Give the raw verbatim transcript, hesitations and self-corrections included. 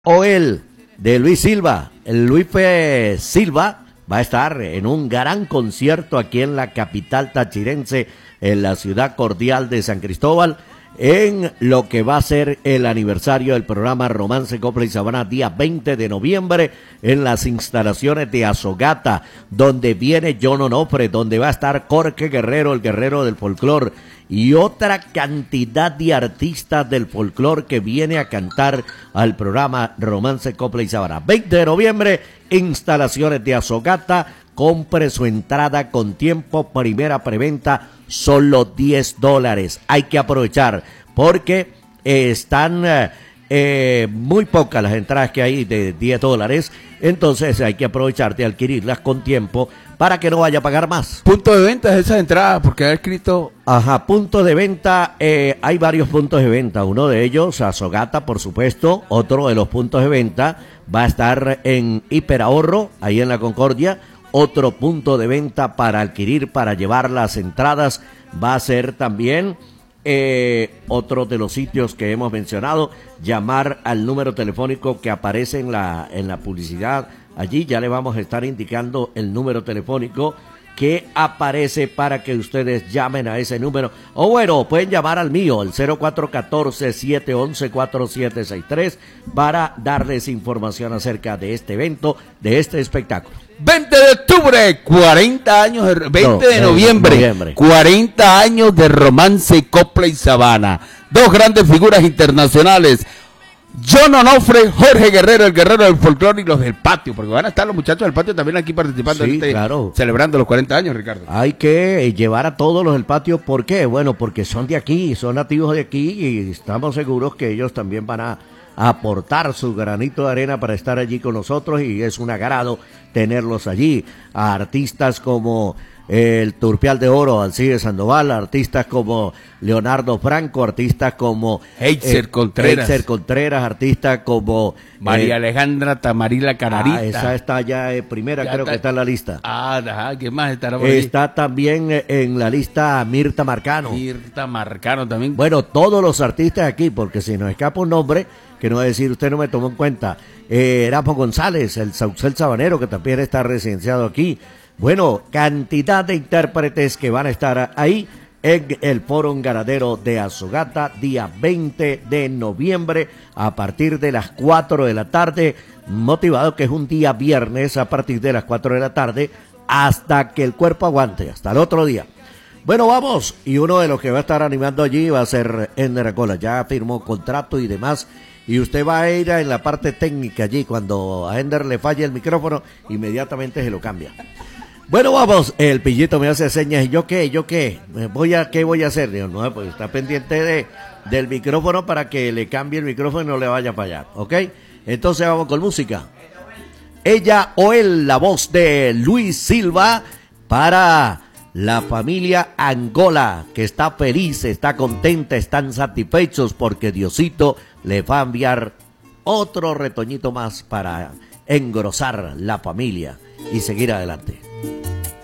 O el de Luis Silva, el Luis P. Silva va a estar en un gran concierto aquí en la capital tachirense, en la ciudad cordial de San Cristóbal, en lo que va a ser el aniversario del programa Romance, Copla y Sabana, día veinte de noviembre, en las instalaciones de Azogata, donde viene John Onofre, donde va a estar Jorge Guerrero, el guerrero del folclor, y otra cantidad de artistas del folclor que viene a cantar al programa Romance, Copla y Sabana. veinte de noviembre, instalaciones de Azogata. Compre su entrada con tiempo, primera preventa, solo diez dólares. Hay que aprovechar porque eh, están eh, eh, muy pocas las entradas que hay de diez dólares, entonces hay que aprovechar de adquirirlas con tiempo para que no vaya a pagar más. Punto de venta es esa entrada, porque ha escrito... Ajá, punto de venta, eh, hay varios puntos de venta, uno de ellos, Azogata, por supuesto, otro de los puntos de venta va a estar en Hiperahorro, ahí en la Concordia. Otro punto de venta para adquirir, para llevar las entradas, va a ser también eh, otro de los sitios que hemos mencionado, llamar al número telefónico que aparece en la, en la publicidad. Allí ya le vamos a estar indicando el número telefónico que aparece para que ustedes llamen a ese número. O bueno, pueden llamar al mío, el cero cuatro uno cuatro, siete uno uno, cuatro siete seis tres, para darles información acerca de este evento, de este espectáculo. veinte de octubre, cuarenta años, de, veinte no, de noviembre, noviembre, cuarenta años de Romance, Copla y Sabana. Dos grandes figuras internacionales, John Onofre, Jorge Guerrero, el guerrero del folclore, y los del patio, porque van a estar los muchachos del patio también aquí participando, sí, este, claro, celebrando los cuarenta años, Ricardo. Hay que llevar a todos los del patio, ¿por qué? Bueno, porque son de aquí, son nativos de aquí y estamos seguros que ellos también van a aportar su granito de arena para estar allí con nosotros, y es un agrado tenerlos allí. A artistas como el Turpial de Oro, Alcides Sandoval, artistas como Leonardo Franco, artistas como Heitzer eh, Contreras, Heitzer Contreras, artistas como María eh, Alejandra Tamarila Canarita. Ah, esa está ya eh, primera, ya creo está, que está en la lista. Ah, ajá, ¿qué más estará por Está ahí? también eh, en la lista Mirta Marcano. Mirta Marcano también. Bueno, todos los artistas aquí, porque si nos escapa un nombre, que no va a decir usted no me tomó en cuenta. Eh, Erapo González, el Saucel Sabanero, que también está residenciado aquí. Bueno, cantidad de intérpretes que van a estar ahí en el Foro Ganadero de Azogata, día veinte de noviembre, a partir de las cuatro de la tarde, motivado que es un día viernes, a partir de las cuatro de la tarde, hasta que el cuerpo aguante, hasta el otro día. Bueno, vamos, y uno de los que va a estar animando allí va a ser Ender Acola, ya firmó contrato y demás, y usted va a ir en la parte técnica allí, cuando a Ender le falle el micrófono, inmediatamente se lo cambia. Bueno, vamos, el Pillito me hace señas, y yo qué, yo qué, voy a, ¿qué voy a hacer? Digo, no, pues está pendiente de, del micrófono para que le cambie el micrófono y no le vaya a fallar, ¿ok? Entonces vamos con música. Ella o él, la voz de Luis Silva, para la familia Angola, que está feliz, está contenta, están satisfechos porque Diosito le va a enviar otro retoñito más para engrosar la familia y seguir adelante.